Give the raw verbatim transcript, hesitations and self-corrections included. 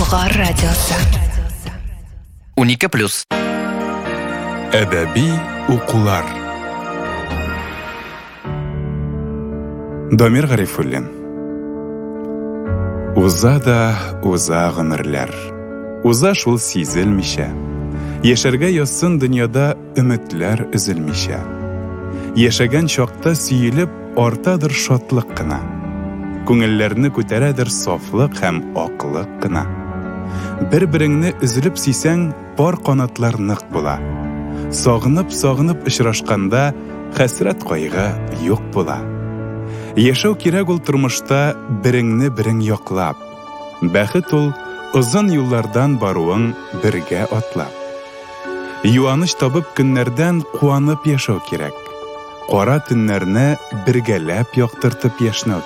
Болгар радиосы. унике плюс. Әдәби укулар. Дамир Гарифуллин. Уза да уза гомерләр. Уза шул сизелмичә. Яшәргә язсын дөньяда өметләр өзелмичә. Яшәгән чакта сөелеп артадыр шатлык кына. Күңелләрне күтәрәдер сафлык һәм аклык кына. Бер-береңне üzülеп сисәң, пар канатлар нык була. Сагынып-сагынып очрашканда, хәсрәт кайгы юк була. Яшәү кирәк ул тормышта береңне берең яклап. Бәхет ул озын юллардан баруың бергә атлап. Юаныч табып көннәрдән куанып яшәү кирәк. Кара төннәрне бергәләп яктыртып яшнәү